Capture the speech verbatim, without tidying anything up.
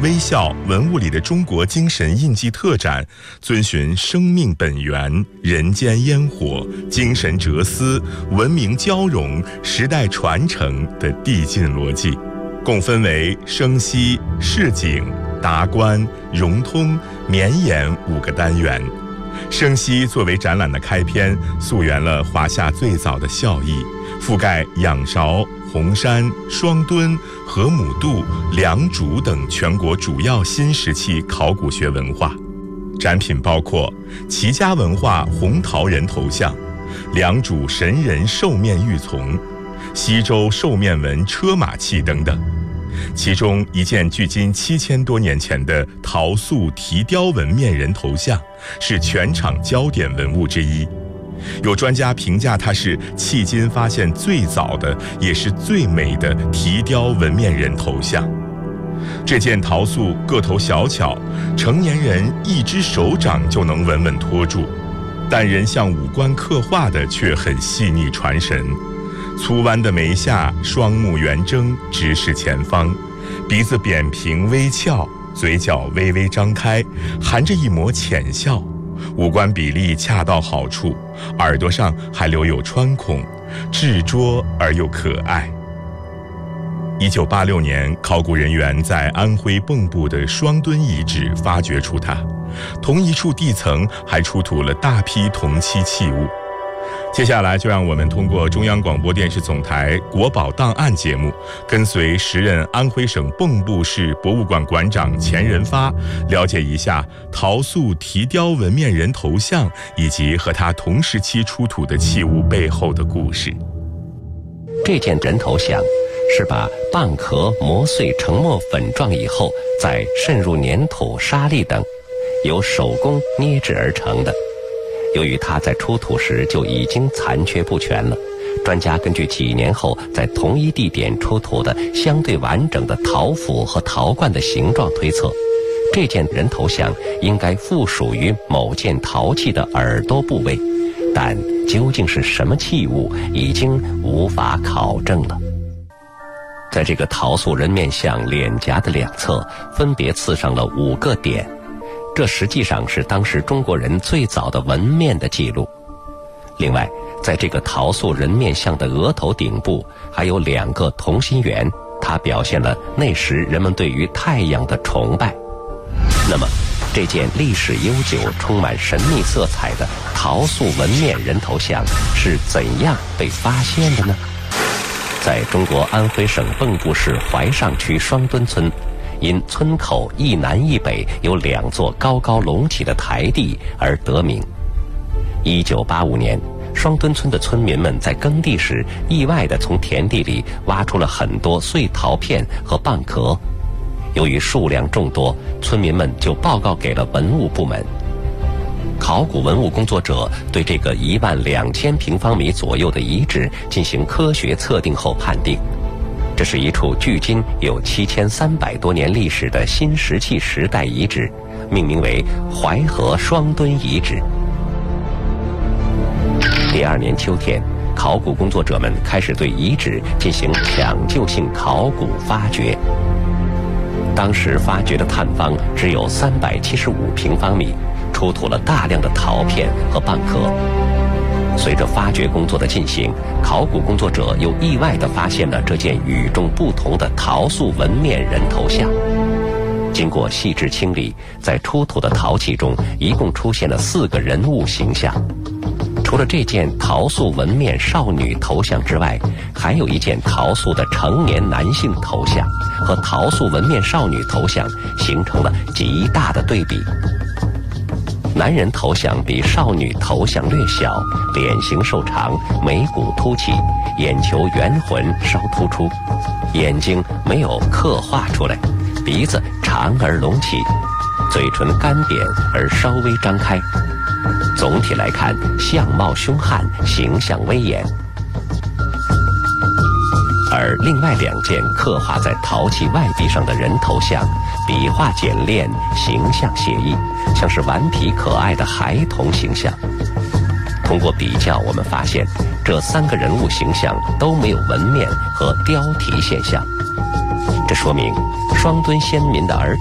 微笑、文物里的中国精神印记特展，遵循生命本源、人间烟火、精神哲思、文明交融、时代传承的递进逻辑，共分为生息、市井、达观、融通、绵延五个单元。生息作为展览的开篇，溯源了华夏最早的孝义，覆盖仰韶、红山、双墩、河姆渡、良渚等全国主要新石器考古学文化。展品包括齐家文化红陶人头像、良渚神人兽面玉琮、西周兽面纹车马器等等。其中一件距今七千多年前的陶塑提雕纹面人头像是全场焦点文物之一，有专家评价它是迄今发现最早的也是最美的提雕纹面人头像。这件陶塑个头小巧，成年人一只手掌就能稳稳托住，但人像五官刻画的却很细腻传神。粗弯的眉下，双目圆睁，直视前方，鼻子扁平微翘，嘴角微微张开，含着一抹浅笑，五官比例恰到好处，耳朵上还留有穿孔，稚拙而又可爱。一九八六年，考古人员在安徽蚌埠的双墩遗址发掘出它，同一处地层还出土了大批铜器器物。接下来就让我们通过中央广播电视总台国宝档案节目，跟随时任安徽省蚌埠市博物馆馆长钱仁发，了解一下陶塑提雕纹面人头像以及和他同时期出土的器物背后的故事。 这件人头像是把蚌壳磨碎成沫粉状以后，再渗入粘土、沙粒等，由手工捏制而成的。由于它在出土时就已经残缺不全了，专家根据几年后在同一地点出土的相对完整的陶釜和陶罐的形状推测，这件人头像应该附属于某件陶器的耳朵部位，但究竟是什么器物已经无法考证了。在这个陶塑人面像脸颊的两侧分别刺上了五个点，这实际上是当时中国人最早的纹面的记录。另外，在这个陶塑人面像的额头顶部还有两个同心圆，它表现了那时人们对于太阳的崇拜。那么，这件历史悠久、充满神秘色彩的陶塑纹面人头像是怎样被发现的呢？在中国安徽省蚌埠市怀上区双墩村，因村口一南一北有两座高高隆起的台地而得名。一九八五年，双墩村的村民们在耕地时，意外地从田地里挖出了很多碎陶片和蚌壳。由于数量众多，村民们就报告给了文物部门。考古文物工作者对这个一万两千平方米左右的遗址进行科学测定后判定，这是一处距今有七千三百多年历史的新石器时代遗址，命名为淮河双墩遗址。第二年秋天，考古工作者们开始对遗址进行抢救性考古发掘。当时发掘的探方只有三百七十五平方米，出土了大量的陶片和蚌壳。随着发掘工作的进行，考古工作者又意外地发现了这件与众不同的陶塑纹面人头像。经过细致清理，在出土的陶器中一共出现了四个人物形象。除了这件陶塑纹面少女头像之外，还有一件陶塑的成年男性头像，和陶塑纹面少女头像形成了极大的对比。男人头像比少女头像略小，脸型瘦长，眉骨凸起，眼球圆浑稍突出，眼睛没有刻画出来，鼻子长而隆起，嘴唇干扁而稍微张开。总体来看，相貌凶悍，形象威严。而另外两件刻画在陶器外壁上的人头像，笔画简练，形象写意，像是顽皮可爱的孩童形象。通过比较，我们发现这三个人物形象都没有纹面和雕题现象，这说明双墩先民的儿